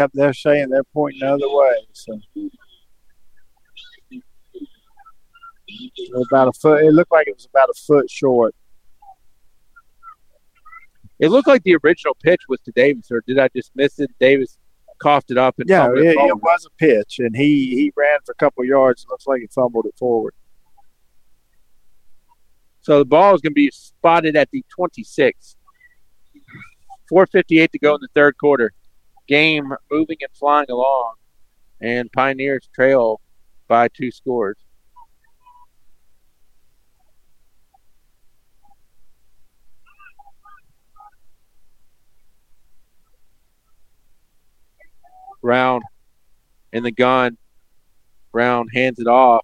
they're saying they're pointing the other way. So about a foot. It looked like it was about a foot short. It looked like the original pitch was to Davis, or did I just miss it? Davis coughed it up and yeah, fumbled it forward. It was a pitch, and he ran for a couple of yards. It looks like he fumbled it forward. So the ball is going to be spotted at the 26. 4:58 to go in the third quarter. Game moving and flying along, and Pioneers trail by 2 scores. Brown in the gun. Brown hands it off.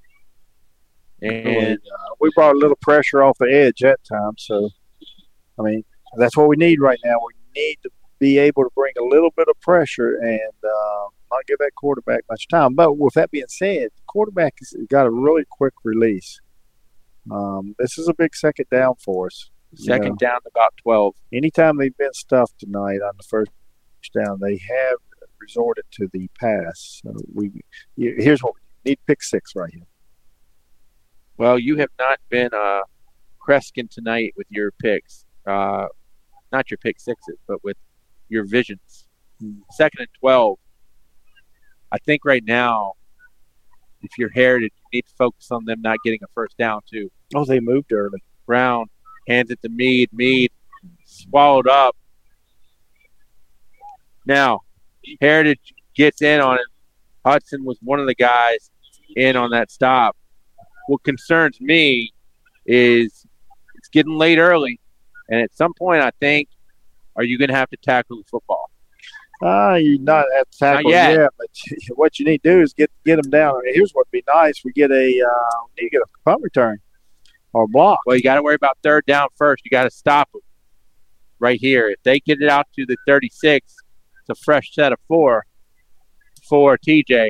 And we brought a little pressure off the edge that time. So, I mean, that's what we need right now. We need to be able to bring a little bit of pressure and not give that quarterback much time. But with that being said, the quarterback has got a really quick release. This is a big second down for us. Second down about 12. Anytime they've been stuffed tonight on the first down, they have resorted to the pass. So here's what we need: pick 6 right here. Well, you have not been Kreskin tonight with your picks. Not your pick 6s, but with your visions. Second and 12. I think right now, if you're Heritage, you need to focus on them not getting a first down, too. Oh, they moved early. Brown hands it to Meade. Meade swallowed up. Now, Heritage gets in on it. Hudson was one of the guys in on that stop. What concerns me is it's getting late early, and at some point, I think, are you going to have to tackle the football? You're not at the tackle yet, but what you need to do is get them down. I mean, here's what would be nice: we need to get a punt return or block. Well, you got to worry about third down first. You got to stop them right here. If they get it out to the 36, it's a fresh set of 4 for TJ.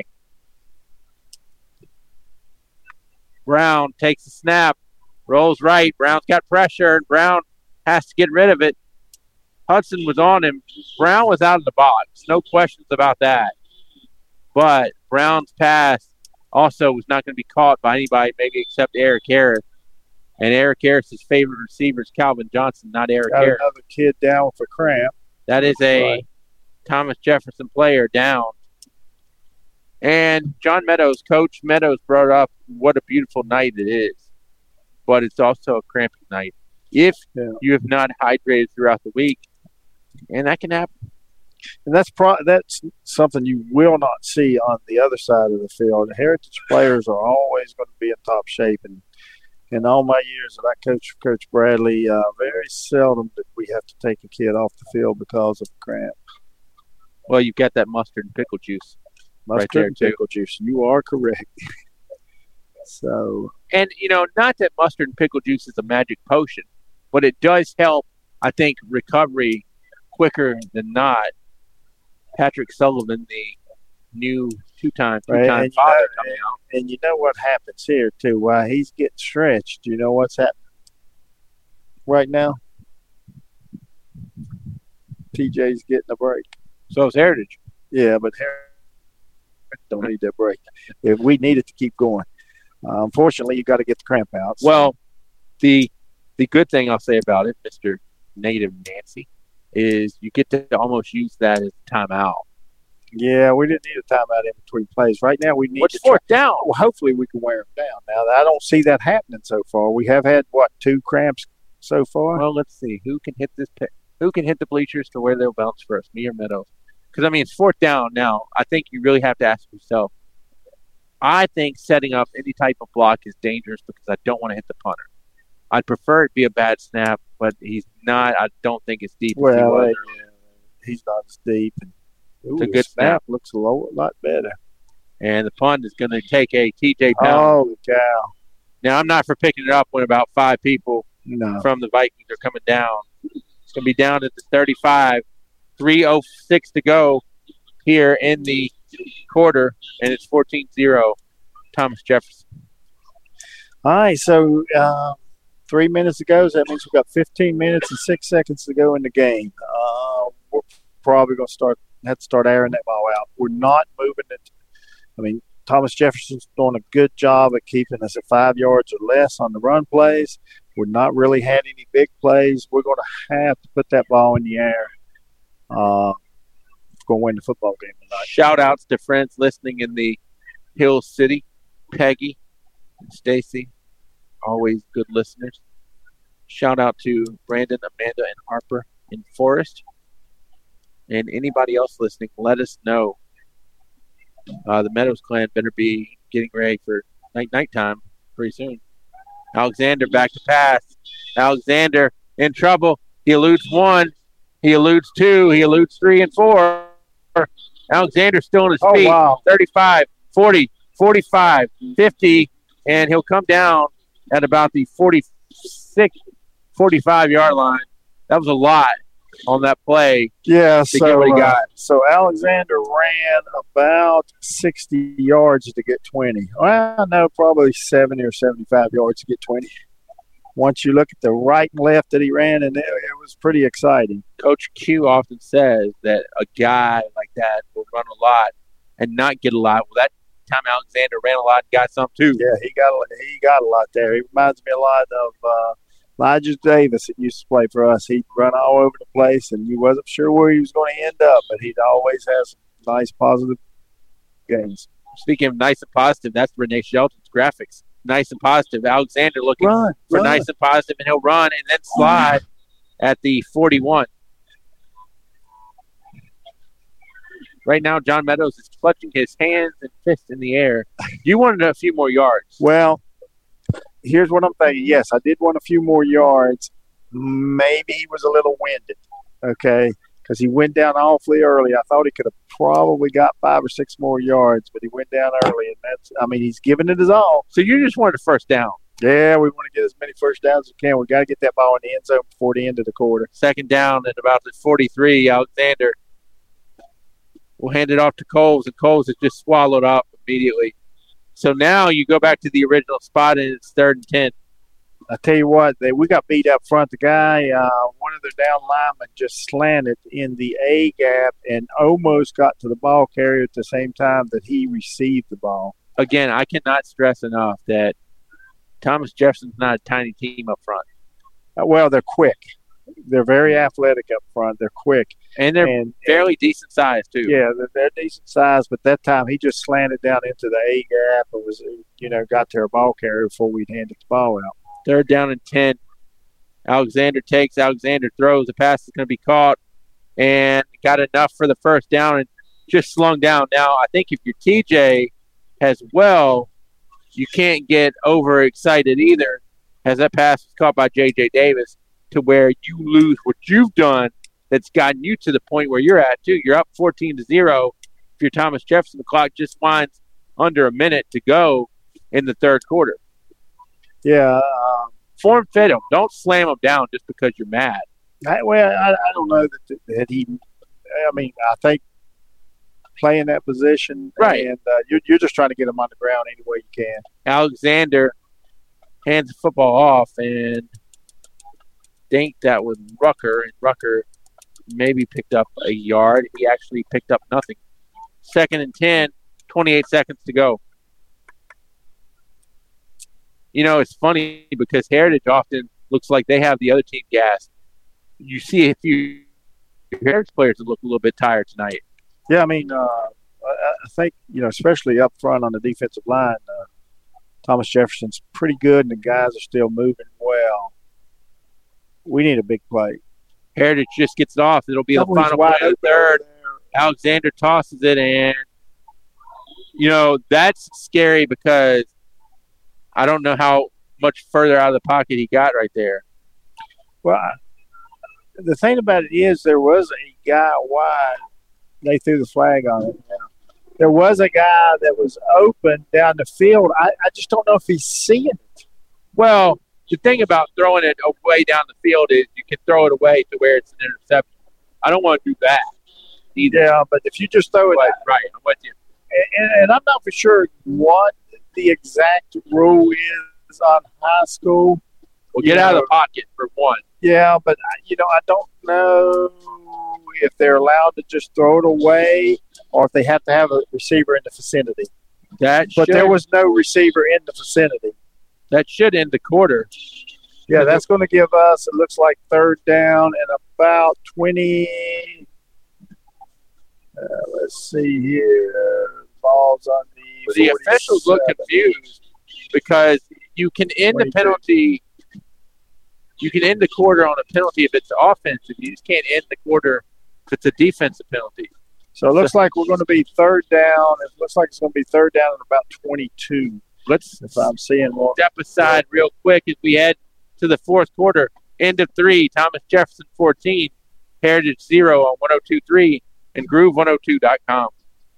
Brown takes the snap, rolls right. Brown's got pressure, and Brown has to get rid of it. Hudson was on him. Brown was out of the box. No questions about that. But Brown's pass also was not going to be caught by anybody, maybe except Eric Harris. And Eric Harris's favorite receiver is Calvin Johnson, not Eric Harris. Another kid down with a cramp. That is a Thomas Jefferson player down. And John Meadows, Coach Meadows brought up what a beautiful night it is. But it's also a cramping night. If you have not hydrated throughout the week, and that can happen. And that's something you will not see on the other side of the field. Heritage players are always going to be in top shape. And in all my years that I coached Coach Bradley, very seldom did we have to take a kid off the field because of a cramp. Well, you've got that mustard and pickle juice right there, too. Pickle juice. You are correct. So, and, not that mustard and pickle juice is a magic potion, but it does help, I think, recovery quicker than not. Patrick Sullivan, the new two-time father coming out. And you know what happens here, too? While he's getting stretched, you know what's happening right now? TJ's getting a break. So is Heritage. Yeah, but Heritage don't need that break. If we need it to keep going. Unfortunately, you got to get the cramp out. So. Well, the good thing I'll say about it, Mr. Native Nancy, is you get to almost use that as a timeout. Yeah, we didn't need a timeout in between plays. Right now, we need to fourth down. Well, hopefully we can wear them down. Now, I don't see that happening so far. We have had, 2 cramps so far? Well, let's see. Who can hit the bleachers to where they'll bounce first, me or Meadows? Because, it's fourth down now. I think you really have to ask yourself, I think setting up any type of block is dangerous because I don't want to hit the punter. I'd prefer it be a bad snap, but he's not. I don't think it's deep. Well, he's not as deep. It's a good snap. Looks a lot better. And the punt is going to take a TJ penalty. Oh, cow. Now, I'm not for picking it up when about 5 people from the Vikings are coming down. It's going to be down at the 35. 3:06 to go here in the quarter, and it's 14-0 Thomas Jefferson. All right, so 3 minutes to go, so that means we've got 15 minutes and 6 seconds to go in the game. We're probably going to start had to start airing that ball out. We're not moving it. I mean, Thomas Jefferson's doing a good job at keeping us at 5 yards or less on the run plays. We're not really had any big plays. We're going to have to put that ball in the air. We're going to win the football game tonight. Shout-outs to friends listening in the Hill City, Peggy and Stacy, always good listeners. Shout-out to Brandon, Amanda, and Harper in Forest. And anybody else listening, let us know. The Meadows clan better be getting ready for nighttime pretty soon. Alexander back to pass. Alexander in trouble. He eludes 1. He eludes 2. He eludes 3 and 4. Alexander still on his feet. Wow. 35, 40, 45, 50, and he'll come down at about the 46, 45-yard line. That was a lot on that play. Yeah, to get what he got. So Alexander ran about 60 yards to get 20. Well, no, probably 70 or 75 yards to get 20. Once you look at the right and left that he ran, and it was pretty exciting. Coach Q often says that a guy like that will run a lot and not get a lot. Well, that time Alexander ran a lot and got some too. Yeah, he got a lot there. He reminds me a lot of Elijah Davis that used to play for us. He'd run all over the place, and you wasn't sure where he was going to end up, but he'd always have some nice, positive games. Speaking of nice and positive, that's Renee Shelton's graphics. Nice and positive. Alexander looking for nice and positive, and he'll run and then slide at the 41. Right now, John Meadows is clutching his hands and fists in the air. You wanted a few more yards. Well, here's what I'm thinking. Yes, I did want a few more yards. Maybe he was a little winded, okay, because he went down awfully early. I thought he could have probably got 5 or 6 more yards, but he went down early, and he's giving it his all. So you just wanted a first down. Yeah, we want to get as many first downs as we can. We got to get that ball in the end zone before the end of the quarter. Second down at about the 43. Alexander will hand it off to Coles, and Coles is just swallowed up immediately. So now you go back to the original spot, and it's 3rd and 10. I tell you what, we got beat up front. The guy, one of their down linemen, just slanted in the A gap and almost got to the ball carrier at the same time that he received the ball. Again, I cannot stress enough that Thomas Jefferson's not a tiny team up front. Well, they're quick. They're very athletic up front. They're quick. And they're fairly decent size, too. Yeah, they're decent size, but that time he just slanted down into the A gap and was, got to our ball carrier before we'd handed the ball out. 3rd down and 10. Alexander takes. Alexander throws. The pass is going to be caught and got enough for the first down and just slung down. Now, I think if you're TJ as well, you can't get overexcited either, as that pass was caught by J.J. Davis, to where you lose what you've done that's gotten you to the point where you're at, too. You're up 14-0. If you're Thomas Jefferson, the clock just winds under a minute to go in the 3rd quarter. Yeah. Form fit him. Don't slam him down just because you're mad. I don't know that he – I think playing that position. Right. And you're just trying to get him on the ground any way you can. Alexander hands the football off, and think that was Rucker, and Rucker maybe picked up a yard. He actually picked up nothing. 2nd and 10, 28 seconds to go. It's funny because Heritage often looks like they have the other team gassed. You see a few Heritage players that look a little bit tired tonight. Yeah, I think, especially up front on the defensive line, Thomas Jefferson's pretty good, and the guys are still moving well. We need a big play. Heritage just gets it off. It'll be the final play of the 3rd. Alexander tosses it, and, that's scary because I don't know how much further out of the pocket he got right there. Well, the thing about it is there was a guy wide. They threw the flag on it. There was a guy that was open down the field. I just don't know if he's seeing it. Well, the thing about throwing it away down the field is you can throw it away to where it's an interception. I don't want to do that either. Yeah, but if you just throw it right, I'm with you. And I'm not for sure what the exact rule is on high school. Well, get out of the pocket for one. Yeah, but I don't know if they're allowed to just throw it away or if they have to have a receiver in the vicinity. But there was no receiver in the vicinity. That should end the quarter. Yeah, that's going to give us, it looks like, third down and about 20. Let's see here. Ball's on the officials look confused because you can end 22. The penalty. You can end the quarter on a penalty if it's offensive. You just can't end the quarter if it's a defensive penalty. So it looks like we're going to be third down. It looks like it's going to be third down at about 22. If I'm seeing more. Step aside real quick as we head to the fourth quarter. End of 3. Thomas Jefferson 14. Heritage 0 on 102.3 and Groove102.com.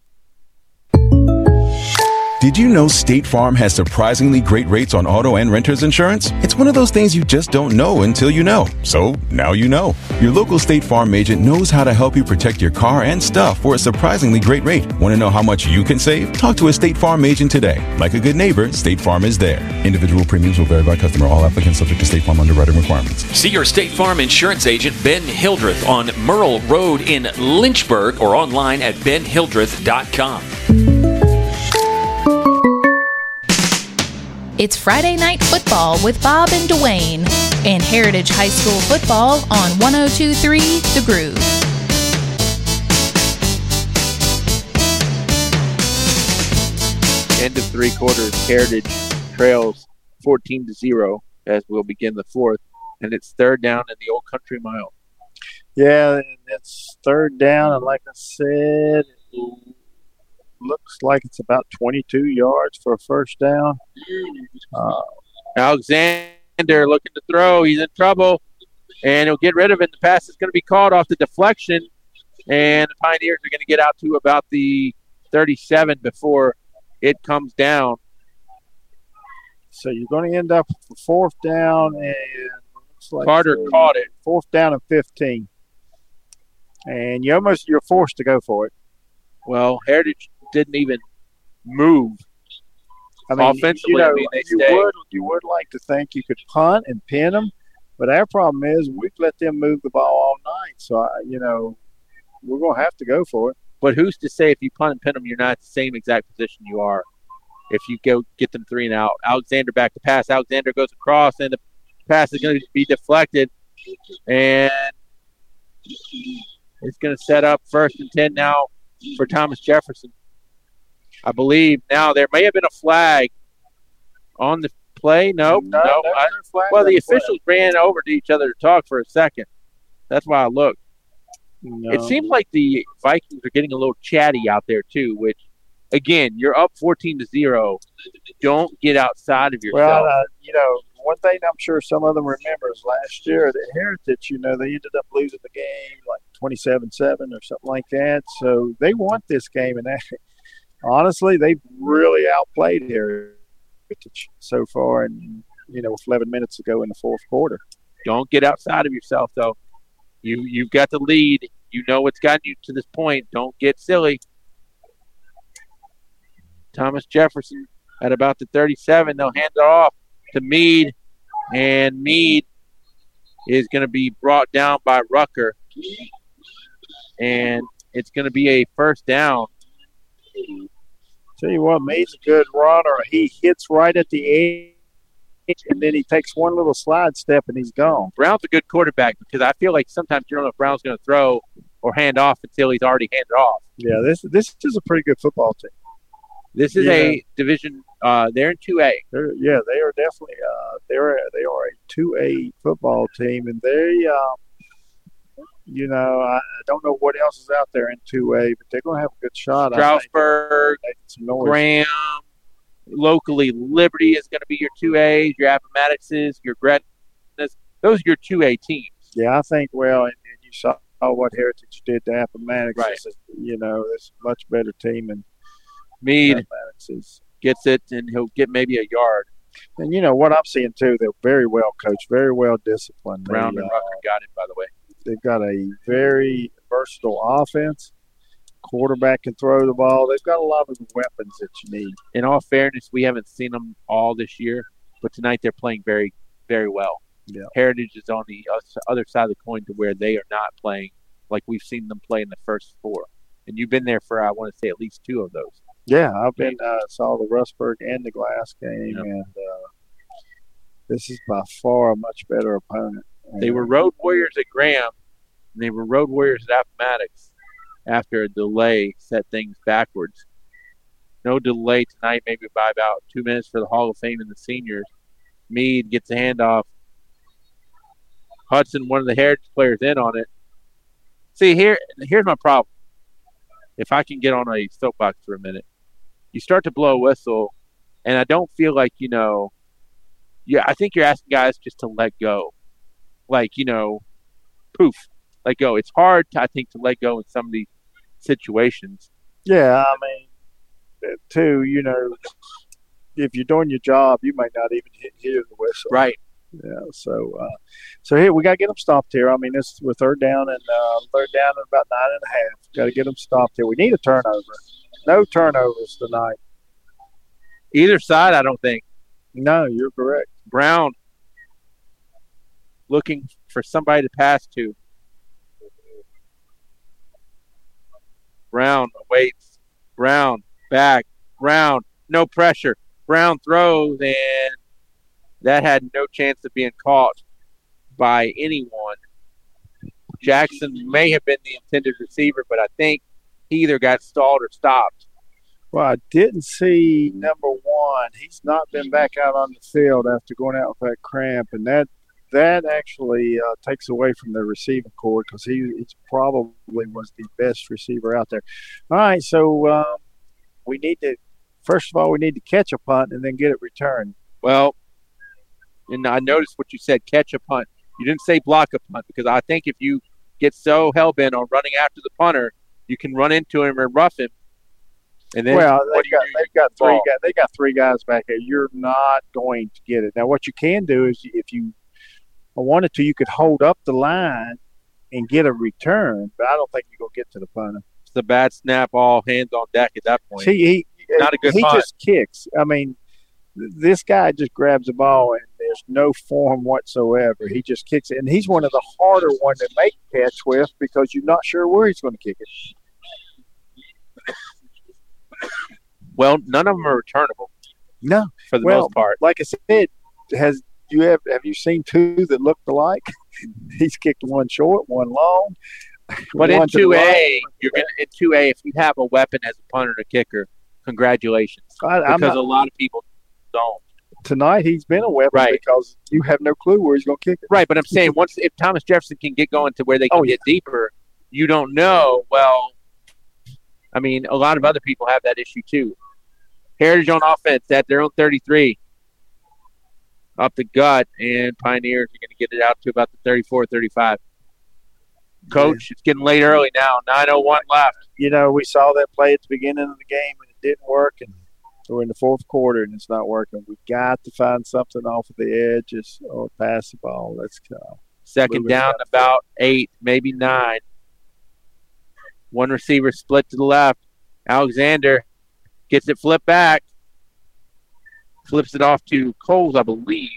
Did you know State Farm has surprisingly great rates on auto and renter's insurance? It's one of those things you just don't know until you know. So now you know. Your local State Farm agent knows how to help you protect your car and stuff for a surprisingly great rate. Want to know how much you can save? Talk to a State Farm agent today. Like a good neighbor, State Farm is there. Individual premiums will vary by customer. All applicants subject to State Farm underwriting requirements. See your State Farm insurance agent, Ben Hildreth, on Merle Road in Lynchburg or online at benhildreth.com. It's Friday Night Football with Bob and Dwayne and Heritage High School football on 102.3 The Groove. End of 3 quarters. Heritage trails 14-0 as we'll begin the fourth, and it's third down in the Old Country Mile. Yeah, it's third down, and like I said, looks like it's about 22 yards for a first down. Alexander looking to throw. He's in trouble, and he'll get rid of it. The pass is going to be called off the deflection, and the Pioneers are going to get out to about the 37 before it comes down. So you're going to end up with fourth down, and looks like Carter caught it. Fourth down and 15. And you're forced to go for it. Well, Heritage didn't even move. I mean, offensively, you would like to think you could punt and pin them, but our problem is we've let them move the ball all night. So, we're going to have to go for it. But who's to say if you punt and pin them, you're not at the same exact position you are if you go get them 3 and out. Alexander back to pass. Alexander goes across, and the pass is going to be deflected. And it's going to set up 1st and 10 now for Thomas Jefferson. I believe now there may have been a flag on the play. No. The officials ran over to each other to talk for a second. That's why I looked. No. It seems like the Vikings are getting a little chatty out there too, which, again, you're up 14-0. Don't get outside of yourself. Well, one thing I'm sure some of them remember is last year at Heritage, they ended up losing the game like 27-7 or something like that. So they want this game, and honestly, they've really outplayed Heritage so far, and with 11 minutes to go in the fourth quarter. Don't get outside of yourself, though. You've got the lead. You know what's gotten you to this point. Don't get silly. Thomas Jefferson at about the 37. They'll hand it off to Meade, and Meade is going to be brought down by Rucker, and it's going to be a first down. Tell you what, Meade's a good runner. He hits right at the edge, and then he takes one little slide step, and he's gone. Brown's a good quarterback because I feel like sometimes you don't know if Brown's going to throw or hand off until he's already handed off. Yeah, this is a pretty good football team. This is a division. They're in 2A. They are definitely. They are a 2A football team, and they. I don't know what else is out there in 2A, but they're going to have a good shot. Stroudsburg, Graham, locally Liberty is going to be your 2As, your Appomattoxes, your Gretnas. Those are your 2A teams. Yeah, I think. Well, and you saw what Heritage did to Appomattox. Right. It's a much better team than Meade gets it, and he'll get maybe a yard. And what I'm seeing too, they're very well coached, very well disciplined. Brown and Rucker got it, by the way. They've got a very versatile offense. Quarterback can throw the ball. They've got a lot of the weapons that you need. In all fairness, we haven't seen them all this year, but tonight they're playing very, very well. Yeah. Heritage is on the other side of the coin to where they are not playing like we've seen them play in the first 4. And you've been there for, I want to say, at least 2 of those. Yeah, I've been saw the Rustburg and the Glass game, and this is by far a much better opponent. They were road warriors at Graham, and they were road warriors at Appomattox. After a delay, set things backwards. No delay tonight, maybe by about 2 minutes for the Hall of Fame and the seniors. Meade gets a handoff. Hudson, one of the Heritage players, in on it. See, here's my problem. If I can get on a soapbox for a minute. You start to blow a whistle, and I don't feel like, I think you're asking guys just to let go. Like, poof, let go. It's hard, I think, to let go in some of these situations. Yeah, I mean, too, if you're doing your job, you might not even hear the whistle. Right. Yeah, so here we got to get them stopped here. I mean, we're third down and about 9.5. Got to get them stopped here. We need a turnover. No turnovers tonight. Either side, I don't think. No, you're correct. Brown looking for somebody to pass to. Brown awaits. Brown back. Brown, no pressure. Brown throws, and that had no chance of being caught by anyone. Jackson may have been the intended receiver, but I think he either got stalled or stopped. Well, I didn't see number 1. He's not been back out on the field after going out with that cramp, and that actually takes away from the receiving corps because he probably was the best receiver out there. All right, so we need to – first of all, we need to catch a punt and then get it returned. Well, and I noticed what you said, catch a punt. You didn't say block a punt because I think if you get so hell-bent on running after the punter, you can run into him and rough him. And then they've got 3 guys back there. You're not going to get it. Now, what you can do is if you wanted to, you could hold up the line and get a return, but I don't think you're going to get to the punter. It's a bad snap, all hands on deck at that point. He not a good punt. He just kicks. I mean, this guy just grabs the ball and there's no form whatsoever. He just kicks it. And he's one of the harder ones to make catch with because you're not sure where he's going to kick it. Well, none of them are returnable. No. For the most part. Like I said, have you seen 2 that looked alike? He's kicked one short, one long. But in 2A, in 2A, if you have a weapon as a punter and a kicker, congratulations. Because a lot of people don't. Tonight he's been a weapon because you have no clue where he's going to kick it. Right, but I'm saying if Thomas Jefferson can get going to where they can get deeper, you don't know. Well, I mean, a lot of other people have that issue too. Heritage on offense at their own 33. Up the gut, and Pioneers are going to get it out to about the 34, 35. Coach, it's getting late early now. 9:01 left. We saw that play at the beginning of the game, and it didn't work, and we're in the fourth quarter, and it's not working. We got to find something off of the edges or pass the ball. Let's go. Second down, about 8, maybe 9. One receiver split to the left. Alexander gets it flipped back. Flips it off to Coles, I believe.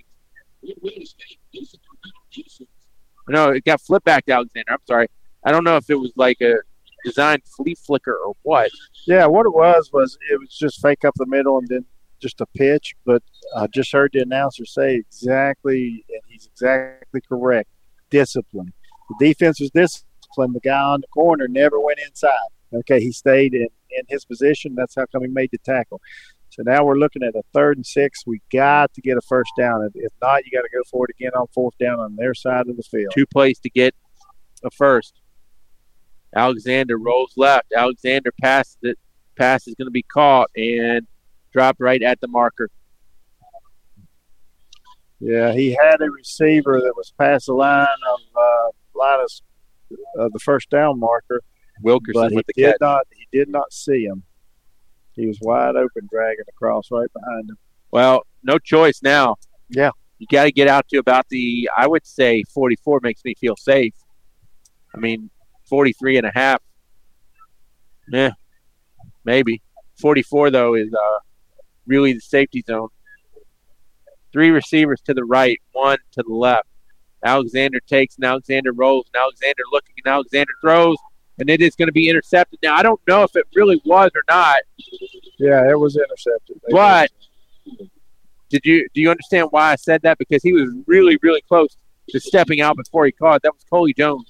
No, it got flipped back to Alexander. I'm sorry. I don't know if it was like a designed flea flicker or what. Yeah, what it was it was just fake up the middle and then just a pitch. But I just heard the announcer say exactly, and he's exactly correct, discipline. The defense was disciplined. The guy on the corner never went inside. Okay, he stayed in his position. That's how come he made the tackle. So now we're looking at a 3rd and 6. We got to get a first down. If not, you got to go for it again on 4th down on their side of the field. 2 plays to get a first. Alexander rolls left. Alexander passes it. Pass is going to be caught and dropped right at the marker. Yeah, he had a receiver that was past the line of the first down marker. Wilkerson with the catch. He did not see him. He was wide open, dragging across right behind him. Well, no choice now. Yeah. You got to get out to about I would say 44 makes me feel safe. I mean, 43 and a half. Maybe. 44, though, is really the safety zone. 3 receivers to the right, 1 to the left. Alexander takes, and Alexander rolls, and Alexander looking, and Alexander throws, and it is going to be intercepted. Now, I don't know if it really was or not. Yeah, it was intercepted. But do you understand why I said that? Because he was really, really close to stepping out before he caught. That was Coley Jones.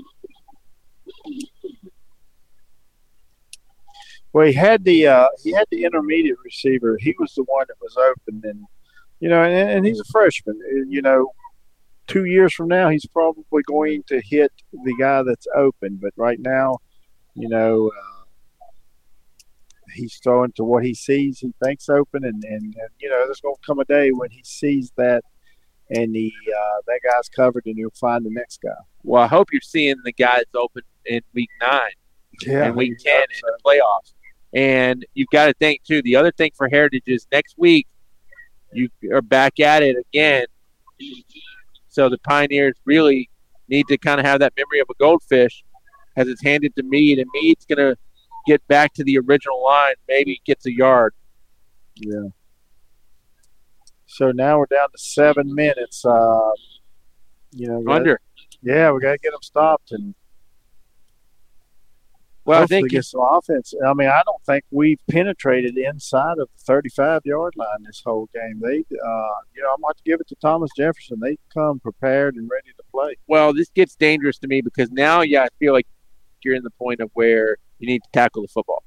Well, he had the intermediate receiver. He was the one that was open, and and he's a freshman. 2 years from now, he's probably going to hit the guy that's open. But right now, he's throwing to what he sees, he thinks open, and there's going to come a day when he sees that, and that guy's covered, and he'll find the next guy. Well, I hope you're seeing the guy that's open in Week 9 and Week 10 in the playoffs. And you've got to think, too, the other thing for Heritage is next week you are back at it again. So the Pioneers really need to kind of have that memory of a goldfish as it's handed to Meade, and Meade's going to get back to the original line, maybe gets a yard. Yeah. So now we're down to 7 minutes. Under. Yeah, we got to get them stopped and I think get some offense. I mean, I don't think we've penetrated inside of the 35-yard line this whole game. They, I'm going to give it to Thomas Jefferson. They come prepared and ready to play. Well, this gets dangerous to me because now, I feel like you're in the point of where you need to tackle the football.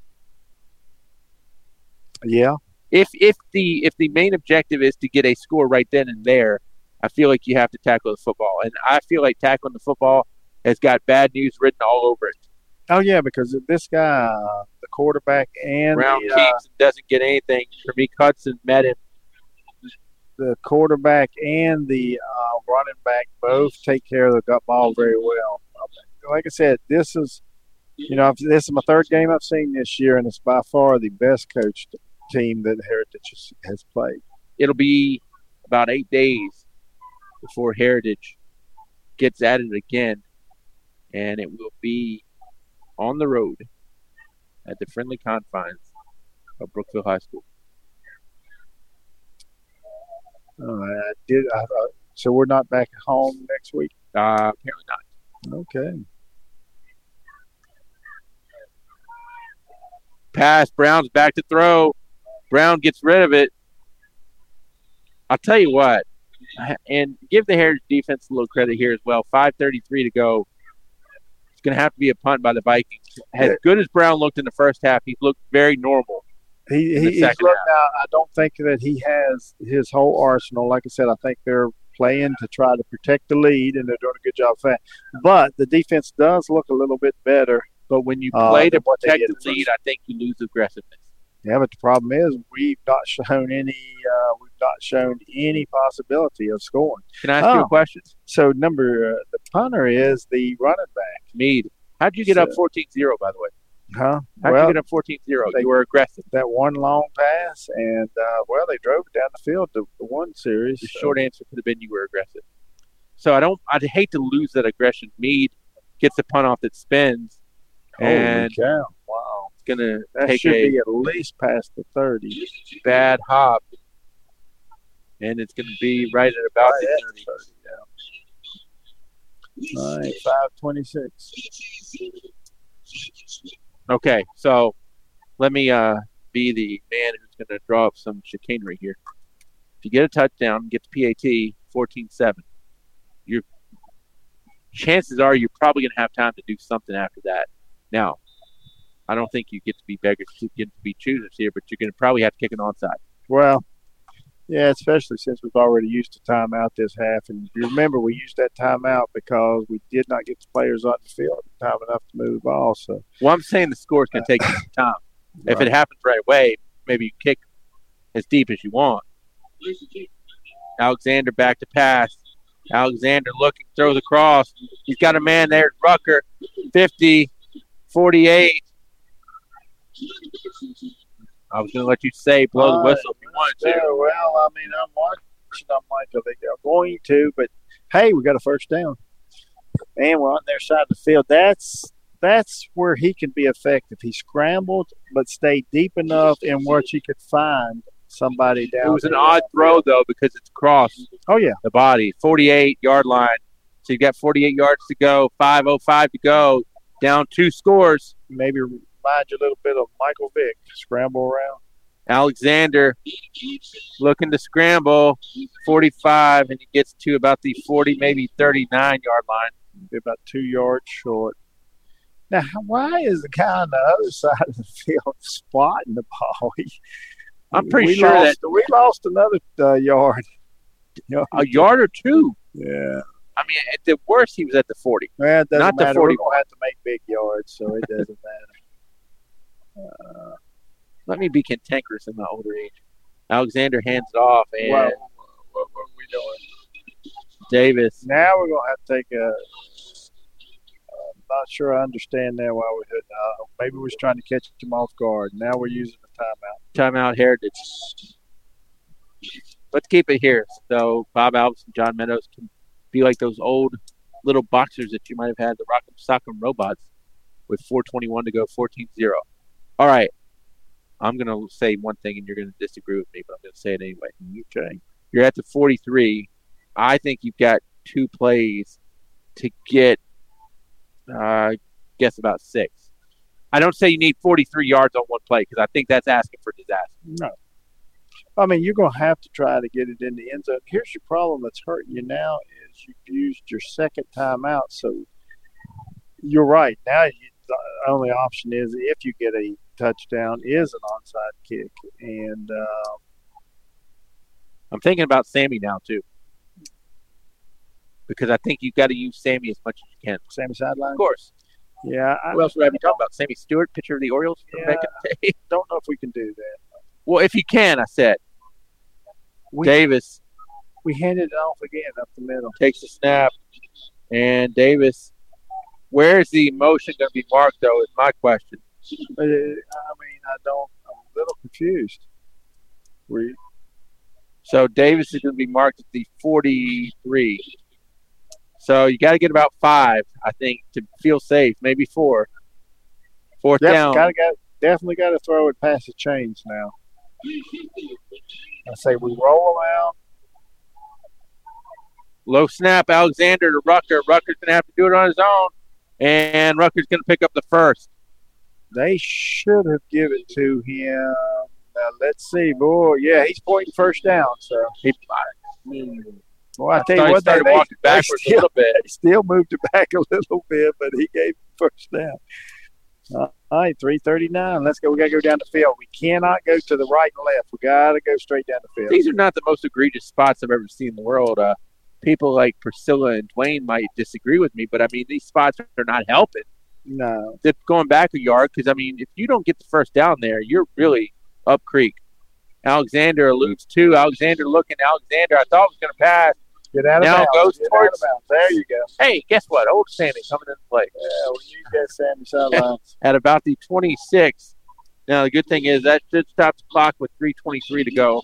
Yeah. If the main objective is to get a score right then and there, I feel like you have to tackle the football. And I feel like tackling the football has got bad news written all over it. Oh, yeah, because this guy, the quarterback and Brown keeps and doesn't get anything. Tramique Hudson met him. The quarterback and the running back both take care of the ball very well. Like I said, this is this is my third game I've seen this year, and it's by far the best coached team that Heritage has played. It'll be about 8 days before Heritage gets at it again, and it will be on the road at the friendly confines of Brookville High School. So we're not back at home next week? Apparently not. Okay. Pass. Brown's back to throw. Brown gets rid of it. I'll tell you what, and give the Heritage defense a little credit here as well. 5:33 to go. It's going to have to be a punt by the Vikings. As good as Brown looked in the first half, he's looked very normal. He's looked now. I don't think that he has his whole arsenal. Like I said, I think they're playing to try to protect the lead, and they're doing a good job of that. But the defense does look a little bit better. But when you play to protect the lead, I think you lose aggressiveness. Yeah, but the problem is we've not shown any possibility of scoring. Can I ask you a question? So the punter is the running back. Meade. How'd you get up 14-0, by the way? Huh? How'd you get up 14-0? You were aggressive. That one long pass, and, they drove it down the field to the one series. The short answer could have been you were aggressive. So I'd hate to lose that aggression. Meade gets the punt off that spins. Holy cow. Wow. It's going to that take should be at least past the 30. Bad hop. And it's going to be right at about the 30. Yeah. All right, 5:26. Okay, so let me be the man who's going to draw up some chicanery here. If you get a touchdown, get the PAT 14-7, your chances are you're probably going to have time to do something after that. Now, I don't think you get to be beggars, you get to be choosers here, but you're going to probably have to kick an onside. Well, yeah, especially since we've already used a timeout this half. And you remember we used that timeout because we did not get the players on the field in time enough to move the ball. So, well, I'm saying the score's going to take some time. If it happens right away, maybe you kick as deep as you want. Alexander back to pass. Alexander looking, throws across. He's got a man there, Rucker, 50, 48. I was going to let you blow the whistle if you wanted to. Well, I mean, I'm watching. I'm like, I think they're going to, but hey, we got a first down, and we're on their side of the field. That's where he can be effective. He scrambled, but stayed deep enough in which he could find somebody down. It was an odd throw though because it's across. Oh yeah, the body, 48-yard line. So you've got 48 yards to go, 5:05 to go, down 2 scores. Maybe remind you a little bit of Michael Vick. Scramble around. Alexander looking to scramble, 45, and he gets to about the 40, maybe 39-yard line. Be about 2 yards short. Now, why is the guy on the other side of the field spotting the ball? I'm pretty sure that we lost another yard. A yard or 2. Yeah. I mean, at the worst, he was at the 40. Well, it doesn't Not matter. the 40. We're going to have to make big yards, so it doesn't matter. Let me be cantankerous in my older age. Alexander hands it off, and what are we doing? Davis. Now we're going to have to take a not sure I understand that why we maybe we're trying to catch him off guard. Now we're using the timeout. Timeout Heritage. Let's keep it here. So Bob Alves and John Meadows can be like those old little boxers that you might have had, the Rock'em Sock'em Robots, with 4:21 to go, 14-0. All right. I'm going to say one thing, and you're going to disagree with me, but I'm going to say it anyway. Okay. You're at the 43. I think you've got 2 plays to get, guess about 6. I don't say you need 43 yards on one play because I think that's asking for disaster. No. I mean, you're going to have to try to get it in the end zone. Here's your problem that's hurting you now is you've used your second timeout. So you're right. Now the only option is if you get a touchdown is an onside kick. And I'm thinking about Sammy now too. Because I think you've got to use Sammy as much as you can. Sammy sideline? Of course. Yeah. Who else would I be talking about? Sammy Stewart, pitcher of the Orioles? Yeah, don't know if we can do that. Well, if you can, I said. Davis. We handed it off again up the middle. Takes the snap. And Davis. Where's the motion going to be marked, though, is my question. I'm a little confused. So Davis is going to be marked at the 43. So you got to get about 5, I think, to feel safe. Maybe 4. Fourth down. Definitely got to throw it past the chains now. I say we roll them out. Low snap, Alexander to Rucker. Rucker's going to have to do it on his own. And Rucker's going to pick up the first. They should have given it to him. Now, let's see. Boy, yeah, he's pointing first down. So well, I tell you what, started walking backwards a little bit. He still moved it back a little bit, but he gave him first down. All right, 3:39. Let's go. We got to go down the field. We cannot go to the right and left. We got to go straight down the field. These are not the most egregious spots I've ever seen in the world. People like Priscilla and Dwayne might disagree with me, but, I mean, these spots are not helping. No. They're going back a yard because, I mean, if you don't get the first down there, you're really up creek. Alexander alludes to. Alexander looking. Alexander, I thought was going to pass. Get out of now bounds. Goes Get towards. out of bounds. There you go. Hey, guess what? Old Sammy coming into play. Yeah, we use that Sammy sidelines. At about the 26. Now, the good thing is that should stop the clock with 3:23 to go.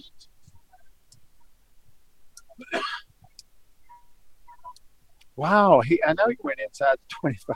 Wow. I know he went inside the 25.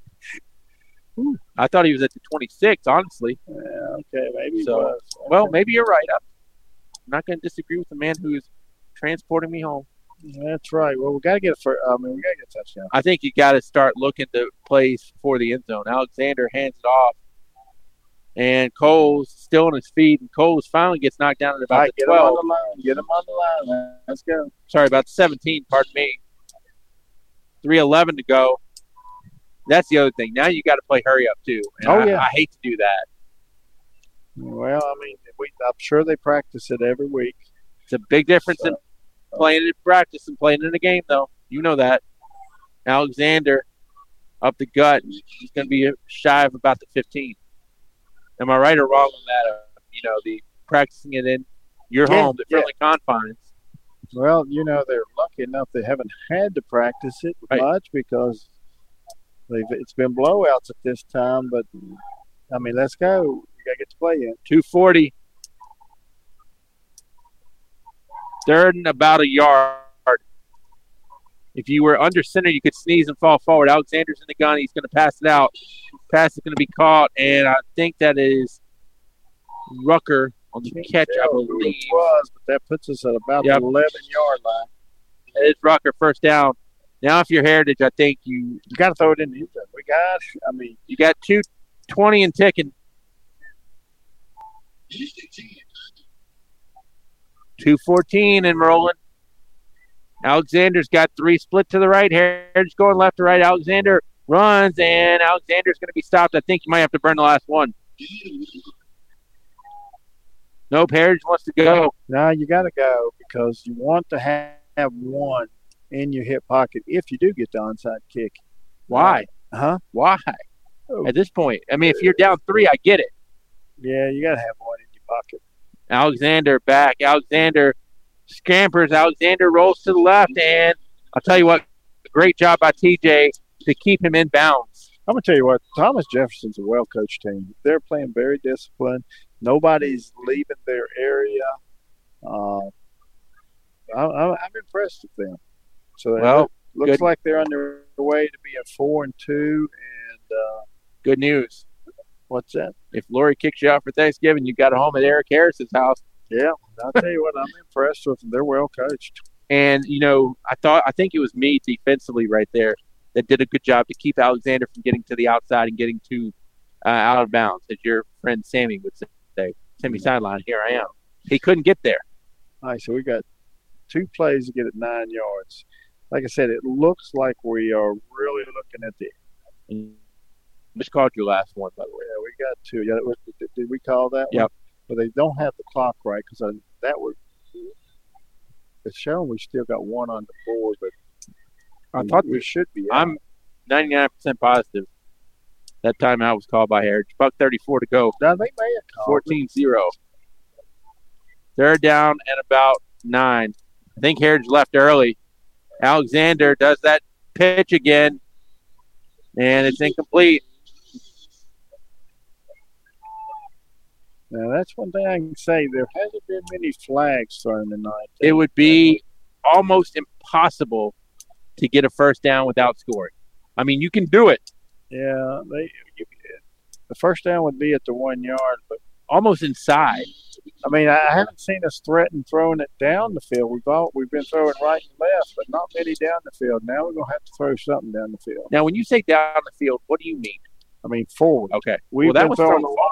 I thought he was at the 26, honestly. Yeah, okay, maybe so, he was. Okay. Well, maybe you're right. I'm not going to disagree with the man who's transporting me home. That's right. Well, we got to get a touchdown. I think you got to start looking to plays for the end zone. Alexander hands it off, and Cole's still on his feet, and Cole's finally gets knocked down at about the 12. Get him on the line. Let's go. Sorry, about the 17. Pardon me. 3:11 to go. That's the other thing. Now you got to play hurry up too. And I hate to do that. Well, I mean, I'm sure they practice it every week. It's a big difference in playing in practice and playing in a game, though. You know that. Alexander up the gut. He's going to be shy of about the 15. Am I right or wrong on that? The practicing it in your home, the friendly confines. Well, they're lucky enough they haven't had to practice it much because it's been blowouts at this time. But, I mean, let's go. You got to get to play in. 2:40. Third and about a yard. If you were under center, you could sneeze and fall forward. Alexander's in the gun. He's going to pass it out. Pass is going to be caught, and I think that is Rucker on the catch, I believe. It was, but that puts us at about the 11-yard line. It is Rucker, first down. Now, if you're Heritage, I think You got to throw it in the end zone. you got 2:20 and ticking. 2:14 and rolling. Alexander's got 3 split to the right. Heritage going left to right. Alexander runs, and Alexander's going to be stopped. I think you might have to burn the last one. Nope, Heritage wants to go. No, you got to go because you want to have one in your hip pocket if you do get the onside kick. Why? Why? At this point, I mean, if you're down 3, I get it. Yeah, you got to have one in your pocket. Alexander back. Alexander scampers. Alexander rolls to the left, and I'll tell you what, great job by TJ to keep him in bounds. I'm going to tell you what, Thomas Jefferson's a well-coached team. They're playing very disciplined. Nobody's leaving their area. I'm impressed with them. So looks good. like they're on their way to being 4-2. And Good news. what's that? If Lori kicks you out for Thanksgiving, you got a home at Eric Harris's house. Yeah, I'll tell you what, I'm impressed with them. They're well-coached. And, I think it was me defensively right there that did a good job to keep Alexander from getting to the outside and getting to out of bounds, as your friend Sammy would say. Sammy sideline, here I am. He couldn't get there. All right, so we got 2 plays to get it 9 yards. Like I said, it looks like we are really looking at the – Just called your last one, by the way. Yeah, we got 2. Yeah, did we call that one? Yep. But they don't have the clock right because that would – it's showing we still got 1 on the board, but I thought we should be out. I'm 99% positive that timeout was called by Heritage. Buck 34 to go. Now, they may have called 14-0. Third down and about 9. I think Heritage left early. Alexander does that pitch again, and it's incomplete. Now, that's one thing I can say. There hasn't been many flags thrown tonight. It would be almost impossible to get a first down without scoring. I mean, you can do it. Yeah, the first down would be at the 1 yard, but Almost inside. I mean, I haven't seen us threaten throwing it down the field. We've been throwing right and left, but not many down the field. Now we're gonna have to throw something down the field. Now, when you say down the field, what do you mean? I mean forward. Okay. We've that been was throwing from a lot.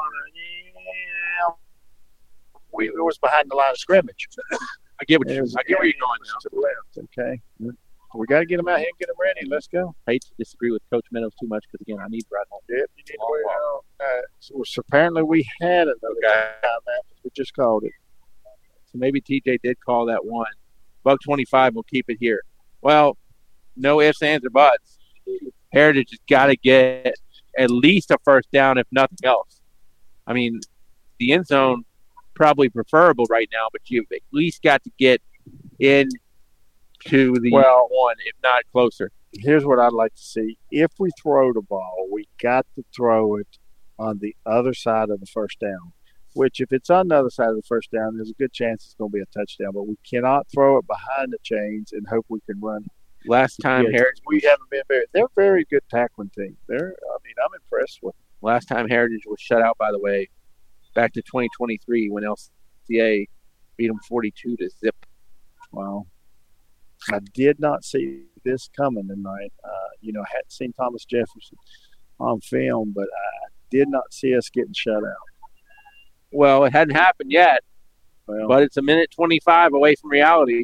Yeah, it was behind the line of scrimmage. I get where you're going now. To the left. Okay. We got to get them out here and get them ready. Let's go. I hate to disagree with Coach Meadows too much because, again, I need to ride home. Yep, you need to wait out. So apparently we had another timeout. We just called it. So maybe TJ did call that one. Buck 25 will keep it here. Well, no ifs, ands, or buts. Heritage has got to get at least a first down, if nothing else. I mean, the end zone probably preferable right now, but you've at least got to get in to the one, if not closer. Here's what I'd like to see. If we throw the ball, we got to throw it on the other side of the first down, which if it's on the other side of the first down, there's a good chance it's going to be a touchdown. But we cannot throw it behind the chains and hope we can run. Last time Heritage, we haven't been they're a very good tackling team. I'm impressed with them. Last time Heritage was shut out, by the way, back to 2023 when LCA beat them 42-0. Wow. I did not see this coming tonight. I hadn't seen Thomas Jefferson on film, but I did not see us getting shut out. Well, it hadn't happened yet, but it's a minute 25 away from reality.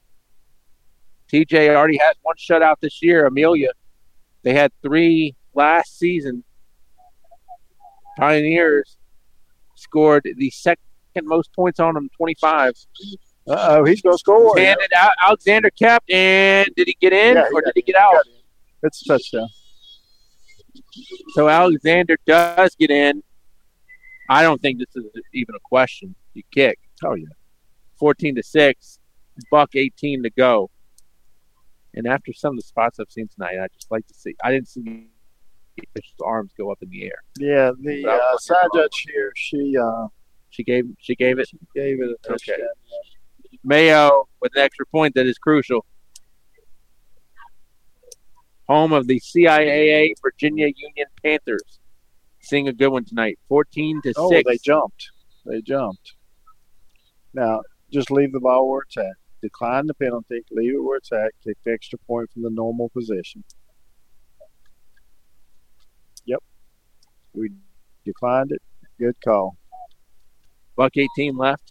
TJ already has one shutout this year, Amelia. They had 3 last season. Pioneers scored the second most points on them, 25. Uh-oh, he's going to score. Handed out. Alexander kept, and did he get in or did he get out? It's a touchdown. So Alexander does get in. I don't think this is even a question. You kick. Oh, yeah. 14-6, Buck 18 to go. And after some of the spots I've seen tonight, I just like to see. I didn't see the official's arms go up in the air. Yeah, the side judge here, she gave it. She gave it a touchdown. Okay. Mayo with an extra point that is crucial. Home of the CIAA Virginia Union Panthers. Seeing a good one tonight. 14-6. Oh, they jumped. Now, just leave the ball where it's at. declined the penalty, leave it where it's at, kick the extra point from the normal position. Yep. We declined it. Good call. Buck 18 left.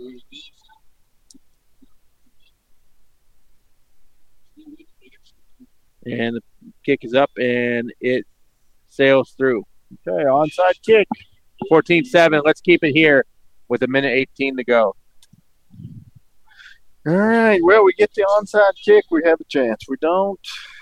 And the kick is up, and it sails through. Okay, onside kick. 14-7. Let's keep it here with 1:18 to go. All right. Well, we get the onside kick, we have a chance. We don't.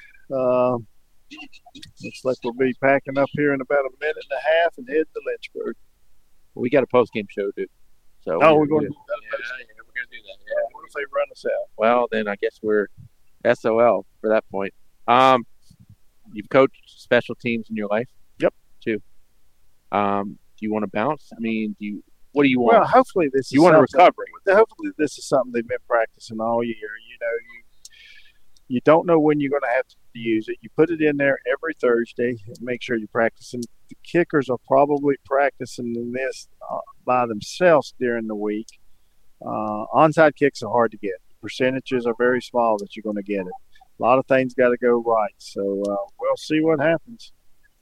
Looks like we'll be packing up here in about a minute and a half and head to Lynchburg. We got a post-game show, dude. So we're going to do that. Yeah, we're going to do that. Yeah. What if they run us out? Well, then I guess we're SOL for that point. You've coached special teams in your life? Yep. Too. Do you want to bounce? I mean, what do you want? Well, hopefully this is you want a recovery. Hopefully this is something they've been practicing all year. You know, you don't know when you're going to have to use it. You put it in there every Thursday and make sure you're practicing. The kickers are probably practicing this by themselves during the week. Onside kicks are hard to get. Percentages are very small that you're going to get it. A lot of things got to go right. So we'll see what happens.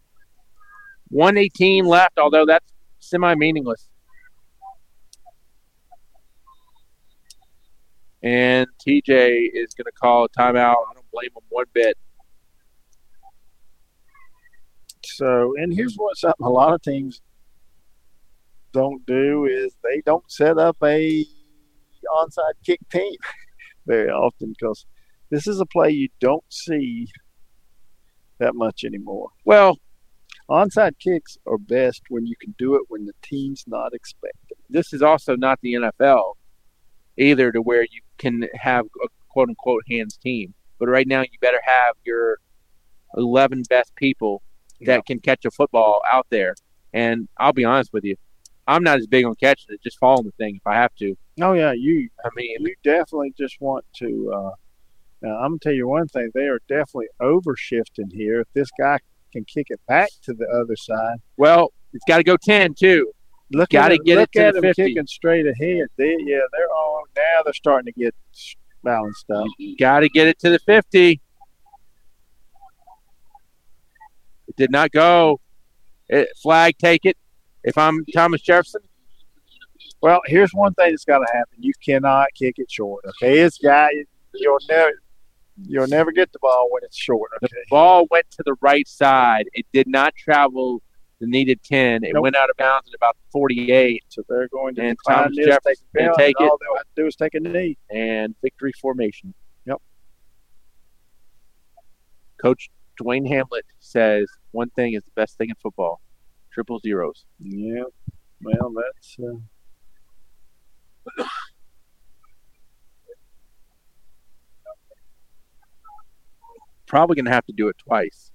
1:18 left, although that's semi-meaningless. And TJ is going to call a timeout. I don't blame him one bit. So, and here's something a lot of teams don't do is they don't set up a onside kick team very often because this is a play you don't see that much anymore. Well, onside kicks are best when you can do it when the team's not expecting. This is also not the NFL either, to where you can have a quote-unquote hands team. But right now you better have your 11 best people that can catch a football out there. And I'll be honest with you, I'm not as big on catching it, just following the thing if I have to. Oh, yeah. You definitely just want to now, I'm going to tell you one thing. They are definitely overshifting here. If this guy can kick it back to the other side. Well, it's got to go 10, too. Look at him kicking straight ahead. They're on. Now they're starting to get balanced up. Got to get it to the 50. It did not go. Flag, take it. If I'm Thomas Jefferson. Well, here's one thing that's got to happen. You cannot kick it short. Okay, you'll never get the ball when it's short. Okay? The ball went to the right side. It did not travel the needed 10. It went out of bounds at about 48. So they're going to Thomas Jefferson can take it. All they'll have to do is take a knee. And victory formation. Yep. Coach Dwayne Hamlet says one thing is the best thing in football: triple zeros. Yeah. Well, that's. Probably going to have to do it twice.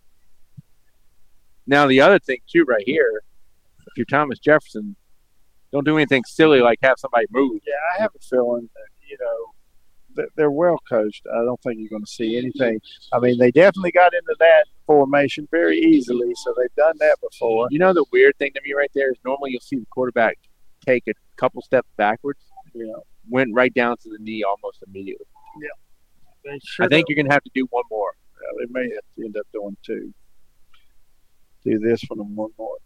Now, the other thing, too, right here, if you're Thomas Jefferson, don't do anything silly like have somebody move. Yeah, I have a feeling that, they're well coached. I don't think you're going to see anything. I mean, they definitely got into that formation very easily, so they've done that before. You know, the weird thing to me right there is normally you'll see the quarterback take a couple steps backwards, went right down to the knee almost immediately. Yeah. I think you're going to have to do one more. Yeah, they may have to end up doing two. Do this one and one more.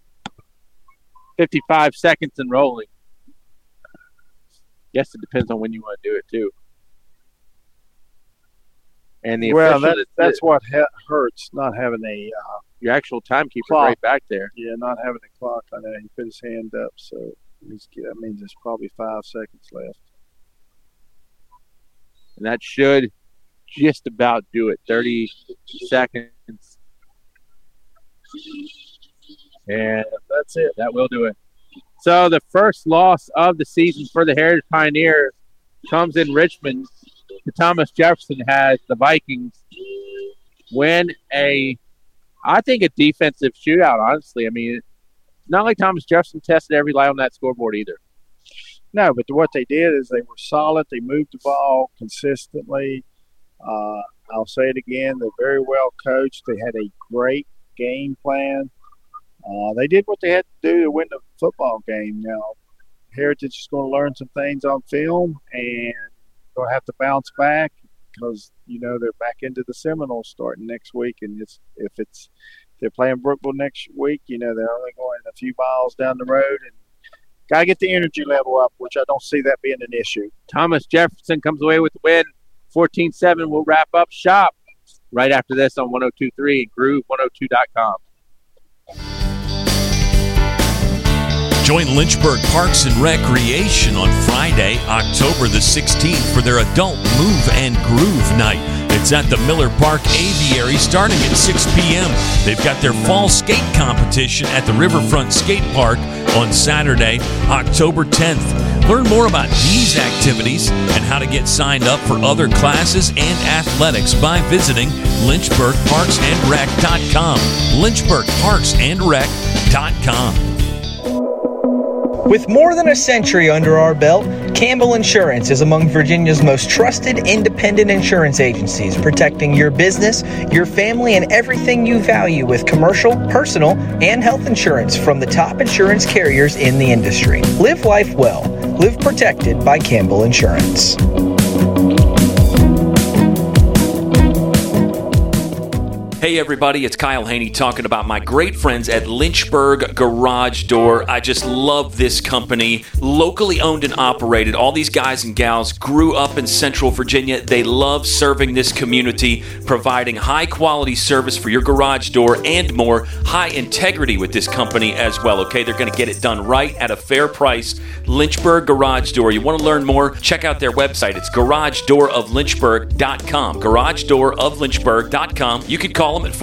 55 seconds and rolling. Guess it depends on when you want to do it, too. And that's what hurts, not having your actual timekeeper right back there. Yeah, not having a clock on that. He put his hand up, so that means there's probably 5 seconds left. And that should just about do it. 30 seconds. And that's it. That will do it. So the first loss of the season for the Heritage Pioneers comes in Richmond. Thomas Jefferson has the Vikings win I think a defensive shootout, honestly. I mean, it's not like Thomas Jefferson tested every line on that scoreboard either. No, but what they did is they were solid. They moved the ball consistently. I'll say it again. They're very well coached. They had a great game plan. They did what they had to do to win the football game. Now, Heritage is going to learn some things on film, and going to have to bounce back because, they're back into the Seminoles starting next week. And if they're playing Brookville next week, they're only going a few miles down the road. And got to get the energy level up, which I don't see that being an issue. Thomas Jefferson comes away with the win, 14-7. We'll wrap up shop right after this on 102.3 and Groove102.com. Join Lynchburg Parks and Recreation on Friday, October the 16th for their Adult Move and Groove Night. It's at the Miller Park Aviary starting at 6 p.m. They've got their fall skate competition at the Riverfront Skate Park on Saturday, October 10th. Learn more about these activities and how to get signed up for other classes and athletics by visiting LynchburgParksandRec.com. LynchburgParksandRec.com. With more than a century under our belt, Campbell Insurance is among Virginia's most trusted independent insurance agencies, protecting your business, your family, and everything you value with commercial, personal, and health insurance from the top insurance carriers in the industry. Live life well. Live protected by Campbell Insurance. Hey everybody, it's Kyle Haney talking about my great friends at Lynchburg Garage Door. I just love this company. Locally owned and operated. All these guys and gals grew up in Central Virginia. They love serving this community, providing high quality service for your garage door and more. High integrity with this company as well, okay? They're going to get it done right at a fair price. Lynchburg Garage Door. You want to learn more? Check out their website. It's garagedooroflynchburg.com. Garagedooroflynchburg.com. You could call them at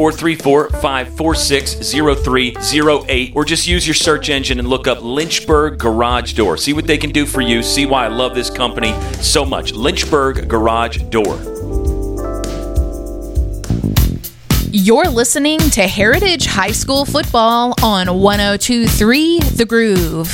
434-546-0308 or just use your search engine and look up Lynchburg Garage Door. See what they can do for you. See why I love this company so much. Lynchburg Garage Door. You're listening to Heritage High School football on 102.3 The Groove.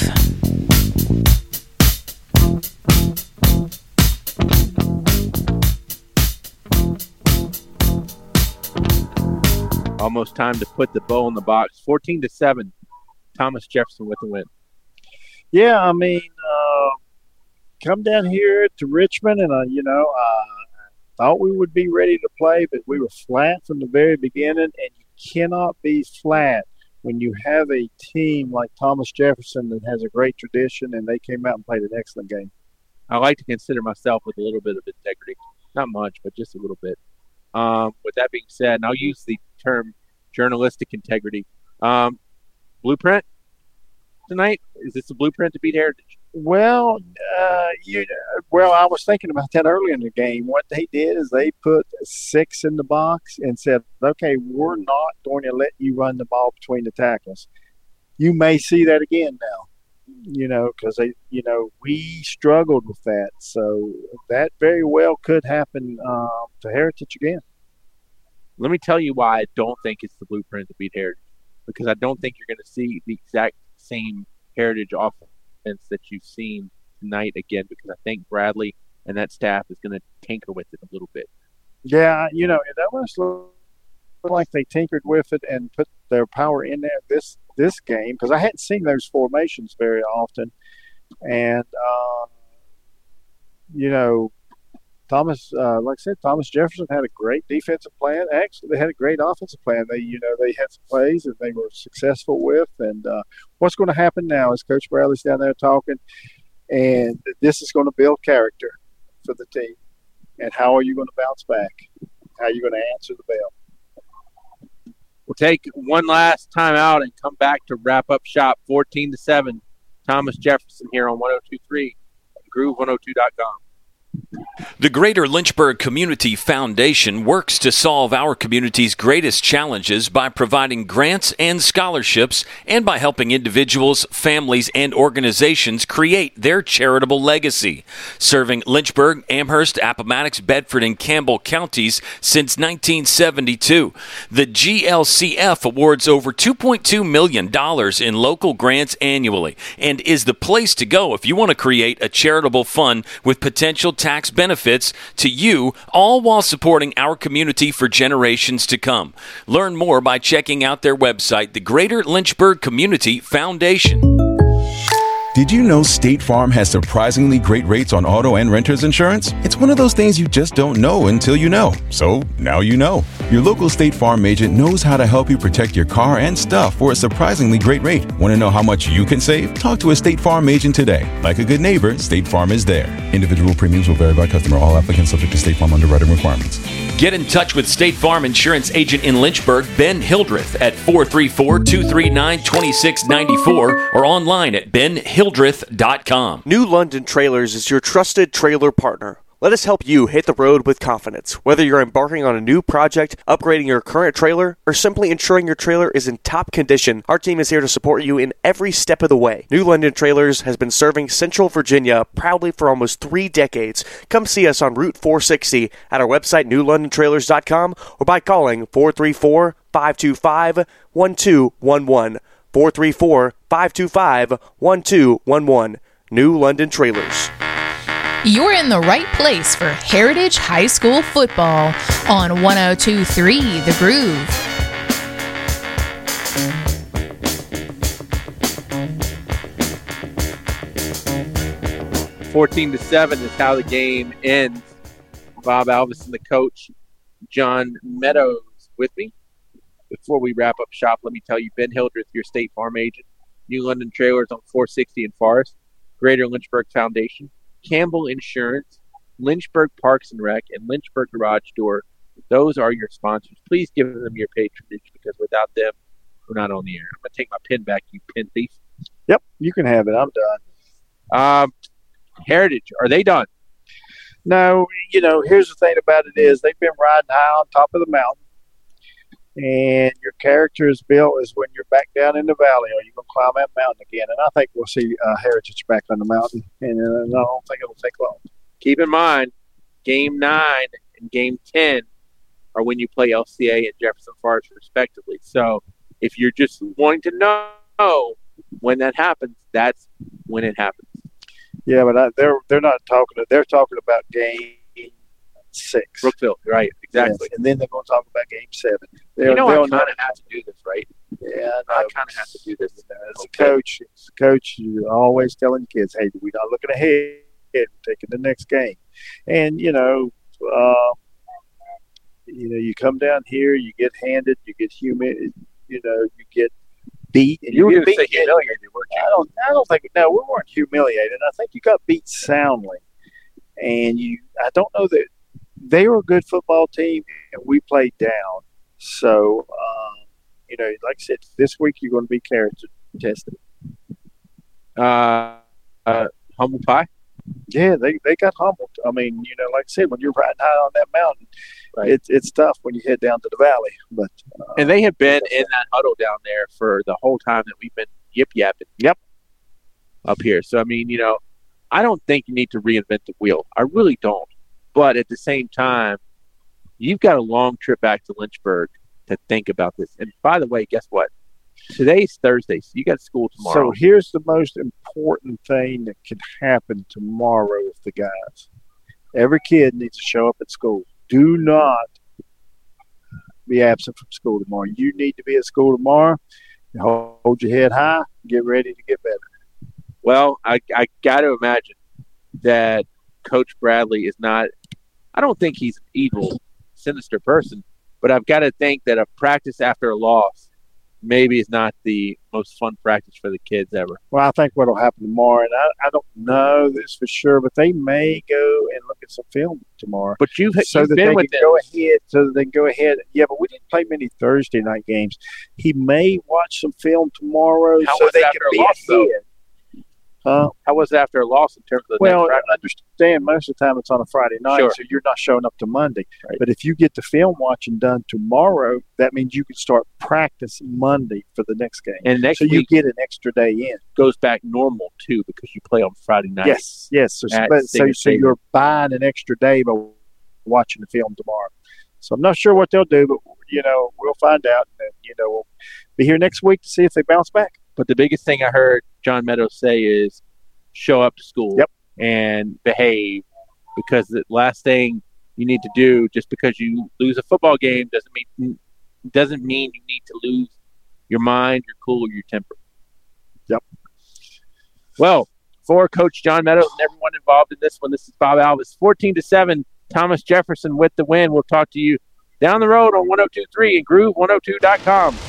Almost time to put the bow in the box. 14-7, Thomas Jefferson with the win. Yeah, I mean, come down here to Richmond, and I thought we would be ready to play, but we were flat from the very beginning, and you cannot be flat when you have a team like Thomas Jefferson that has a great tradition, and they came out and played an excellent game. I like to consider myself with a little bit of integrity. Not much, but just a little bit. With that being said, and I'll use the term journalistic integrity. Blueprint tonight? Is this a blueprint to beat Heritage? Well, I was thinking about that earlier in the game. What they did is they put 6 in the box and said, okay, we're not going to let you run the ball between the tackles. You may see that again now, because we struggled with that. So that very well could happen to Heritage again. Let me tell you why I don't think it's the blueprint to beat Heritage. Because I don't think you're going to see the exact same Heritage offense that you've seen tonight again. Because I think Bradley and that staff is going to tinker with it a little bit. Yeah, it almost looked like they tinkered with it and put their power in there this game. Because I hadn't seen those formations very often. And, Thomas, like I said, Thomas Jefferson had a great defensive plan. Actually, they had a great offensive plan. They had some plays that they were successful with. And what's going to happen now is Coach Bradley's down there talking, and this is going to build character for the team. And how are you going to bounce back? How are you going to answer the bell? We'll take one last time out and come back to wrap up shop. 14-7, Thomas Jefferson here on 102.3 and Groove102.com. The Greater Lynchburg Community Foundation works to solve our community's greatest challenges by providing grants and scholarships and by helping individuals, families, and organizations create their charitable legacy. Serving Lynchburg, Amherst, Appomattox, Bedford, and Campbell counties since 1972. The GLCF awards over $2.2 million in local grants annually and is the place to go if you want to create a charitable fund with potential tax benefits to you, all while supporting our community for generations to come. Learn more by checking out their website, the Greater Lynchburg Community Foundation. Did you know State Farm has surprisingly great rates on auto and renter's insurance? It's one of those things you just don't know until you know. So now you know. Your local State Farm agent knows how to help you protect your car and stuff for a surprisingly great rate. Want to know how much you can save? Talk to a State Farm agent today. Like a good neighbor, State Farm is there. Individual premiums will vary by customer. All applicants subject to State Farm underwriting requirements. Get in touch with State Farm Insurance Agent in Lynchburg, Ben Hildreth, at 434-239-2694 or online at benhildreth.com. New London Trailers is your trusted trailer partner. Let us help you hit the road with confidence. Whether you're embarking on a new project, upgrading your current trailer, or simply ensuring your trailer is in top condition, our team is here to support you in every step of the way. New London Trailers has been serving Central Virginia proudly for almost 3 decades. Come see us on Route 460 at our website newlondontrailers.com or by calling 434-525-1211. 434-525-1211. New London Trailers. You're in the right place for Heritage High School football on 102.3 The Groove. 14-7 is how the game ends. Bob Alvison, the coach, John Meadows with me. Before we wrap up shop, let me tell you, Ben Hildreth, your State Farm agent, New London Trailers on 460 in Forest, Greater Lynchburg Foundation, Campbell Insurance, Lynchburg Parks and Rec, and Lynchburg Garage Door. Those are your sponsors. Please give them your patronage because without them, we're not on the air. I'm going to take my pen back, you pen thief. Yep, you can have it. I'm done. Heritage, are they done? No, here's the thing about it is they've been riding high on top of the mountain. And your character is built is when you're back down in the valley or you're going to climb that mountain again. And I think we'll see Heritage back on the mountain. And I don't think it'll take long. Keep in mind, Game 9 and Game 10 are when you play LCA and Jefferson Forest respectively. So if you're just wanting to know when that happens, that's when it happens. Yeah, but they're not talking. They're talking about Game 6. Brookville, right? Exactly. Yes, and then they're going to talk about Game 7. I kind of have to do this, right? Yeah, I kind of have to do this. As a coach, you're always telling kids, "Hey, we're not looking ahead, we're taking the next game." And you come down here, you get handed, you get humid, you get beat. And you were going to say humiliated, weren't you? I don't think. No, we weren't humiliated. I think you got beat soundly, and I don't know that. They were a good football team, and we played down. So, like I said, this week you're going to be character tested. Humble pie? Yeah, they got humbled. I mean, like I said, when you're riding high on that mountain, right, it's tough when you head down to the valley. But and they have been in that huddle down there for the whole time that we've been yip-yapping. Yep. Up here. So, I mean, I don't think you need to reinvent the wheel. I really don't. But at the same time, you've got a long trip back to Lynchburg to think about this. And by the way, guess what? Today's Thursday, so you got school tomorrow. So here's the most important thing that can happen tomorrow with the guys. Every kid needs to show up at school. Do not be absent from school tomorrow. You need to be at school tomorrow. Hold your head high. Get ready to get better. Well, I got to imagine that Coach Bradley is not – I don't think he's an evil, sinister person, but I've got to think that a practice after a loss maybe is not the most fun practice for the kids ever. Well, I think what will happen tomorrow, and I don't know this for sure, but they may go and look at some film tomorrow. But you've been with them. So that they can go ahead. Yeah, but we didn't play many Thursday night games. He may watch some film tomorrow so they can be ahead. How was it after a loss in terms of the next practice? I understand most of the time it's on a Friday night, so you're not showing up to Monday. Right. But if you get the film watching done tomorrow, that means you can start practice Monday for the next game. And next week, you get an extra day in. Goes back normal, too, because you play on Friday night. Yes. So you're buying an extra day by watching the film tomorrow. So I'm not sure what they'll do, but, we'll find out. And, we'll be here next week to see if they bounce back. But the biggest thing I heard John Meadows say is show up to school and behave, because the last thing you need to do just because you lose a football game doesn't mean you need to lose your mind, your cool, or your temper. Yep. Well, for Coach John Meadows and everyone involved in this one, this is Bob Alvis. 14-7, Thomas Jefferson with the win. We'll talk to you down the road on 102.3 and Groove102.com.